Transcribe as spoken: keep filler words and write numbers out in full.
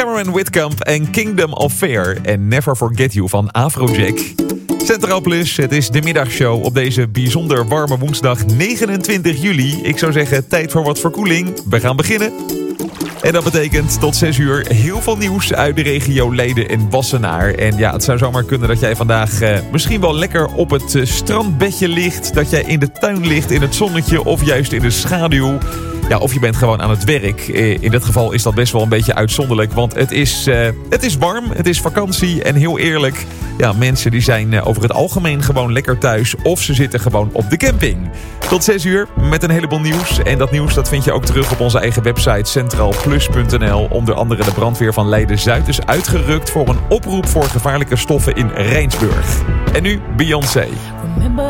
Cameron Whitcomb en Kingdom of Fair en Never Forget You van Afrojack. Centraal Plus, het is de middagshow op deze bijzonder warme woensdag negenentwintig juli. Ik zou zeggen, tijd voor wat verkoeling. We gaan beginnen. En dat betekent tot zes uur heel veel nieuws uit de regio Leiden en Wassenaar. En ja, het zou zomaar kunnen dat jij vandaag eh, misschien wel lekker op het uh, strandbedje ligt. Dat jij in de tuin ligt, in het zonnetje of juist in de schaduw. Ja, of je bent gewoon aan het werk. In dit geval is dat best wel een beetje uitzonderlijk. Want het is, uh, het is warm, het is vakantie. En heel eerlijk, ja, mensen die zijn uh, over het algemeen gewoon lekker thuis. Of ze zitten gewoon op de camping. Tot zes uur met een heleboel nieuws. En dat nieuws dat vind je ook terug op onze eigen website centraal plus punt n l. Onder andere de brandweer van Leiden-Zuid is uitgerukt voor een oproep voor gevaarlijke stoffen in Rijnsburg. En nu Beyoncé. Remember